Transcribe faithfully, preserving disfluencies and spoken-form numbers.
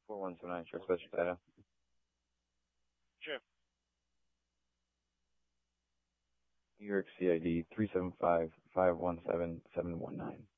four one seven nine, short special data. Sure. New York C I D three seven five five one seven seven one nine.